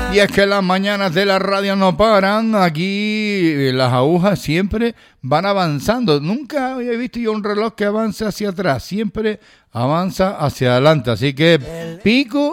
Y es que las mañanas de la radio no paran. Aquí las agujas siempre van avanzando. Nunca había visto yo un reloj que avance hacia atrás. Siempre avanza hacia adelante. Así que pico